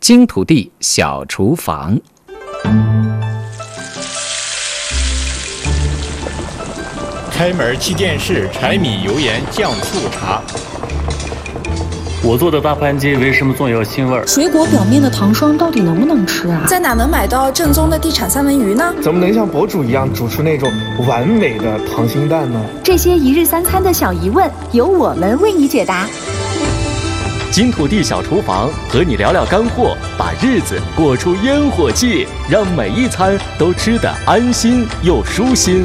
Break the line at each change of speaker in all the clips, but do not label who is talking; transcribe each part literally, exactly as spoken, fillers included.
金土地小厨房。
开门气电视，柴米油盐酱醋茶。
我做的大盘鸡为什么总有腥味儿？
水果表面的糖霜到底能不能吃啊？
在哪能买到正宗的地产三文鱼呢？
怎么能像博主一样煮出那种完美的溏心蛋呢？
这些一日三餐的小疑问，由我们为你解答。
金土地小厨房和你聊聊干货，把日子过出烟火气，让每一餐都吃得安心又舒心。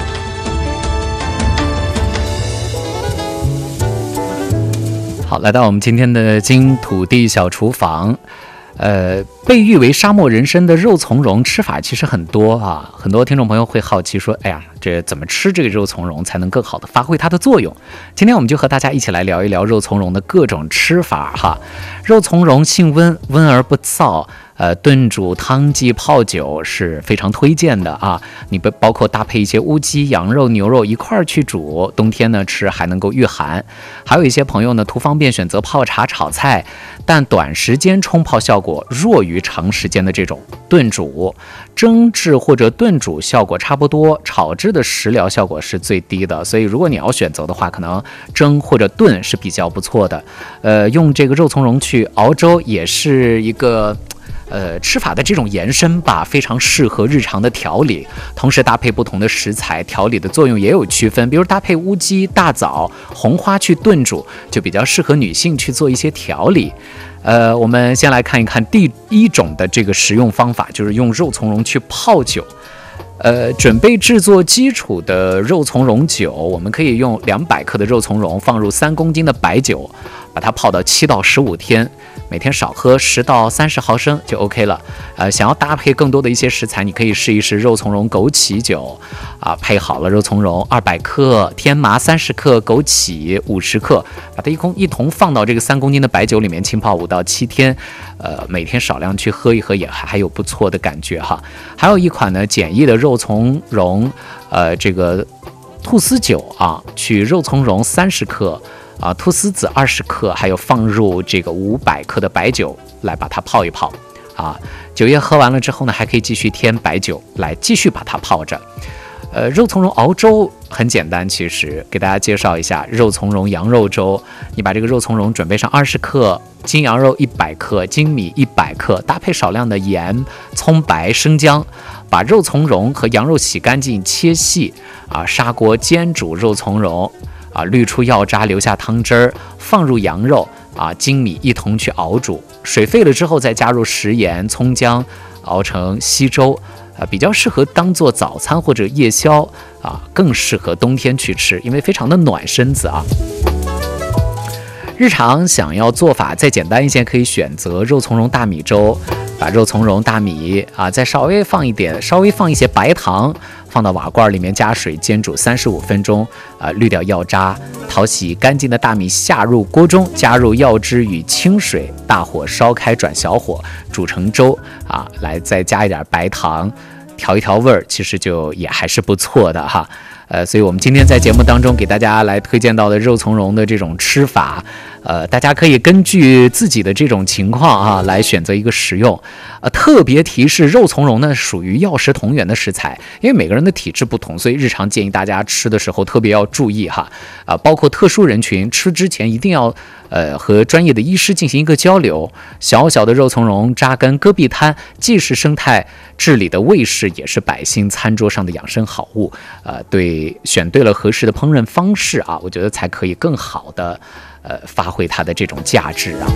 好，来到我们今天的金土地小厨房。呃，被誉为沙漠人参的肉苁蓉吃法其实很多啊，很多听众朋友会好奇说，哎呀，这怎么吃这个肉苁蓉才能更好的发挥它的作用？今天我们就和大家一起来聊一聊肉苁蓉的各种吃法哈。肉苁蓉性温，温而不燥。呃，炖煮、汤剂、泡酒是非常推荐的啊！你不包括搭配一些乌鸡、羊肉、牛肉一块儿去煮，冬天呢吃还能够御寒。还有一些朋友呢图方便选择泡茶、炒菜，但短时间冲泡效果弱于长时间的这种炖煮、蒸制或者炖煮效果差不多，炒制的食疗效果是最低的。所以如果你要选择的话，可能蒸或者炖是比较不错的。呃，用这个肉苁蓉去熬粥也是一个。呃，吃法的这种延伸吧，非常适合日常的调理。同时搭配不同的食材，调理的作用也有区分。比如搭配乌鸡、大枣、红花去炖煮，就比较适合女性去做一些调理。呃，我们先来看一看第一种的这个食用方法，就是用肉苁蓉去泡酒。呃，准备制作基础的肉苁蓉酒，我们可以用两百克的肉苁蓉放入三公斤的白酒，把它泡到七到十五天，每天少喝十到三十毫升就 OK 了。呃，想要搭配更多的一些食材，你可以试一试肉苁蓉枸杞酒啊，配好了肉苁蓉二百克，天麻三十克，枸杞五十克，把它一同一同放到这个三公斤的白酒里面浸泡五到七天，呃，每天少量去喝一喝也还有不错的感觉哈。还有一款呢简易的肉苁蓉，呃，这个菟丝酒啊，取肉苁蓉三十克。啊，菟丝子二十克，还有放入这个五百克的白酒来把它泡一泡啊。酒液喝完了之后呢，还可以继续添白酒来继续把它泡着。呃，肉苁蓉熬粥很简单，其实给大家介绍一下肉苁蓉羊肉粥。你把这个肉苁蓉准备上二十克，精羊肉一百克，精米一百克，搭配少量的盐、葱白、生姜，把肉苁蓉和羊肉洗干净切细啊，砂锅煎煮肉苁蓉。啊，滤出药渣，留下汤汁儿，放入羊肉啊、精米一同去熬煮，水沸了之后再加入食盐、葱姜，熬成稀粥，啊，比较适合当做早餐或者夜宵啊，更适合冬天去吃，因为非常的暖身子啊。日常想要做法再简单一些，可以选择肉苁蓉大米粥，把肉苁蓉、大米啊，再稍微放一点，稍微放一些白糖。放到瓦罐里面加水煎煮三十五分钟，啊、呃，滤掉药渣，淘洗干净的大米下入锅中，加入药汁与清水，大火烧开转小火煮成粥啊，来再加一点白糖，调一调味儿，其实就也还是不错的哈。呃，所以我们今天在节目当中给大家来推荐到的肉苁蓉的这种吃法，呃，大家可以根据自己的这种情况啊来选择一个食用。呃，特别提示，肉苁蓉呢属于药食同源的食材，因为每个人的体质不同，所以日常建议大家吃的时候特别要注意哈。啊、呃，包括特殊人群吃之前一定要呃和专业的医师进行一个交流。小小的肉苁蓉扎根戈壁滩，既是生态治理的卫士，也是百姓餐桌上的养生好物。呃，对，选对了合适的烹饪方式啊，我觉得才可以更好的呃发挥它的这种价值啊。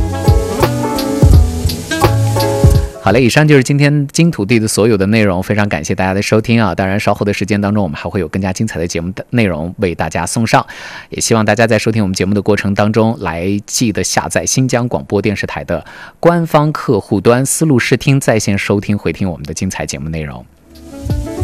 好了，以上就是今天金土地的所有的内容，非常感谢大家的收听啊！当然，稍后的时间当中，我们还会有更加精彩的节目的内容为大家送上，也希望大家在收听我们节目的过程当中，来记得下载新疆广播电视台的官方客户端思路视听，在线收听回听我们的精彩节目内容。